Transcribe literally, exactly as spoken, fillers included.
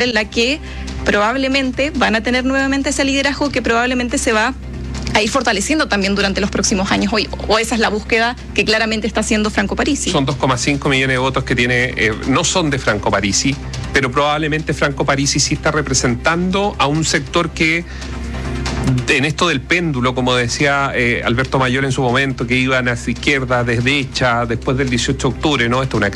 manera en la que probablemente van a tener nuevamente ese liderazgo que probablemente se va a ir fortaleciendo también durante los próximos años, o, o esa es la búsqueda que claramente está haciendo Franco Parisi. Son dos coma cinco millones de votos que tiene, eh, no son de Franco Parisi, pero probablemente Franco Parisi sí está representando a un sector que, en esto del péndulo, como decía eh, Alberto Mayor en su momento, que iban hacia izquierda, desde derecha, después del dieciocho de octubre, ¿no? Esto es una